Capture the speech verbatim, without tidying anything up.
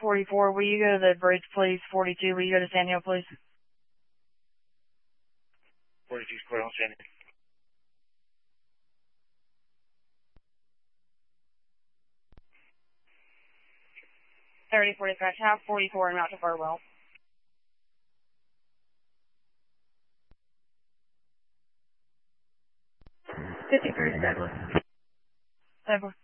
forty-four, will you go to the bridge, please? forty-two, will you go to Sand Hill, please? forty-two Square on Sand Hill. thirty, forty, scratch, half, forty-four, and route to Farwell. fifty-three, Douglas. Over.